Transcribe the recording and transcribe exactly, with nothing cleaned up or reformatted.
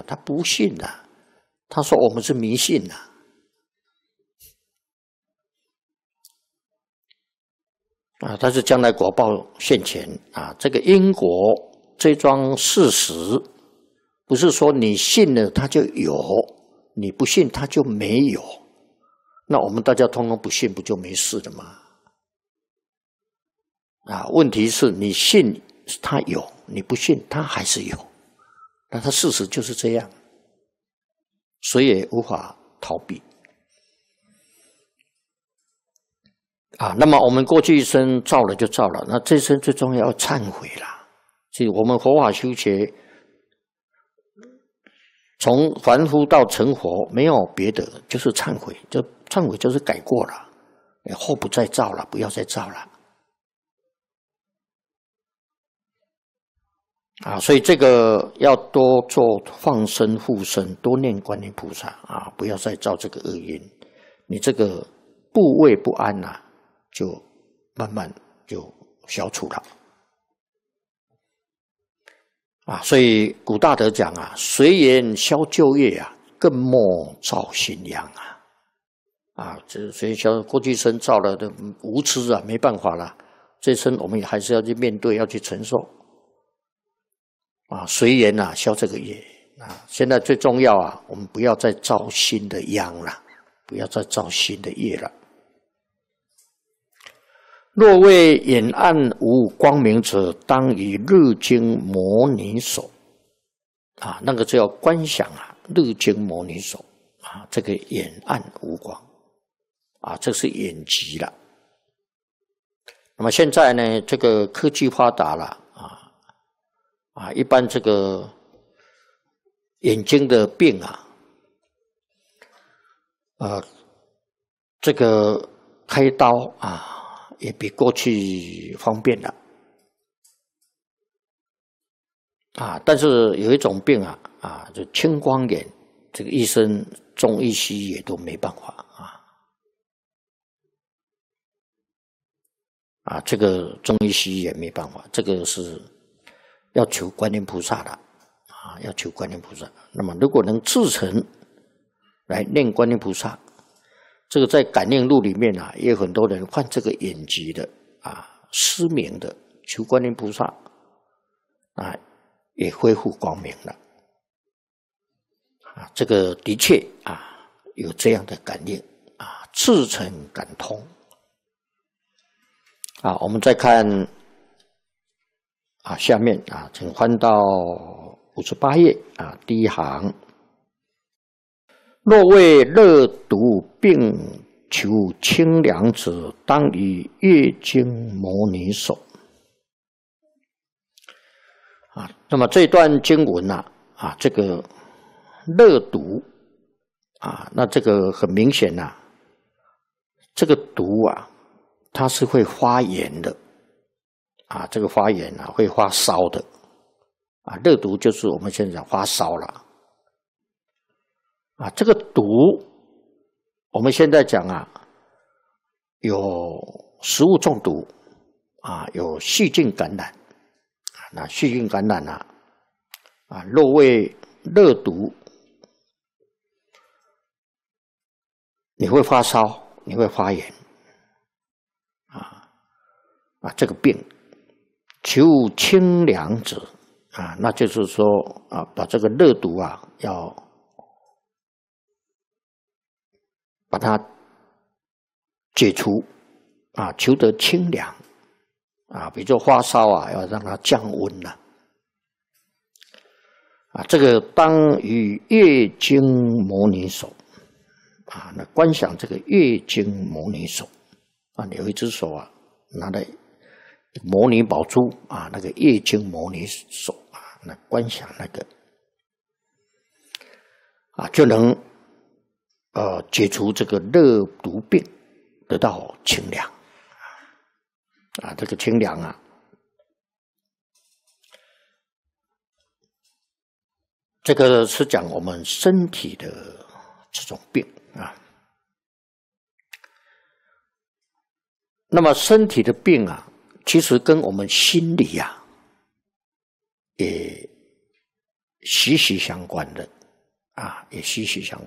嘛？他不信呐、啊，他说我们是迷信呐、啊，啊，但是将来果报现前啊，这个因果这桩事实，不是说你信了它就有，你不信它就没有。那我们大家通通不信，不就没事了吗？啊，问题是你信它有，你不信它还是有，那它事实就是这样，谁也无法逃避。啊，那么我们过去一生造了就造了，那这一生最重要要忏悔啦。所以我们佛法修学，从凡夫到成佛，没有别的，就是忏悔。就忏悔就是改过了，以后不再造了，不要再造了。啊，所以这个要多做放生护生，多念观音菩萨啊，不要再造这个恶因。你这个部位不安呐、啊，就慢慢就消除了。啊，所以古大德讲啊，随缘消旧业啊，更莫造新殃啊。啊，这所以消过去生造了的无知啊，没办法了。这生我们还是要去面对，要去承受。啊，随缘啊，消这个业啊。现在最重要啊，我们不要再造新的殃了，不要再造新的业了。若为眼暗无光明者，当以日经摩尼手。啊，那个叫观想啊，日经摩尼手啊，这个眼暗无光啊，这是眼疾了。那么现在呢，这个科技发达了啊啊，一般这个眼睛的病啊，呃，这个开刀啊。也比过去方便了啊，但是有一种病啊啊，就青光眼，这个医生中医西医也都没办法啊啊，这个中医西医也没办法，这个是要求观音菩萨的啊，要求观音菩萨。那么如果能自成来念观音菩萨。这个在感应录里面啊，也有很多人患这个眼疾的啊，失明的，求观音菩萨啊，也恢复光明了啊。这个的确啊，有这样的感应啊，自成感通啊。我们再看啊，下面啊，请翻到五十八页啊，第一行。若为热毒病求清凉者，当以月经摩尼手。啊，那么这段经文啊，啊，这个热毒啊，那这个很明显呐、啊，这个毒啊，它是会发炎的啊，这个发炎啊，会发烧的啊，热毒就是我们现在讲发烧了。啊，这个毒，我们现在讲啊，有食物中毒啊，有细菌感染啊。那细菌感染啊，啊，若为热毒，你会发烧，你会发炎啊啊，这个病求清凉者啊，那就是说啊，把这个热毒啊要。把它解除啊，求得清凉啊，比如说发烧啊，要让它降温了啊。这个当于月经摩尼手啊，那观想这个月经摩尼手啊，有一只手啊，拿来摩尼宝珠啊，那个月经摩尼手啊，那观想那个啊，就能。呃，解除这个热毒病，得到清凉啊！这个清凉啊，这个是讲我们身体的这种病啊。那么身体的病啊，其实跟我们心理啊，也息息相关的啊，也息息相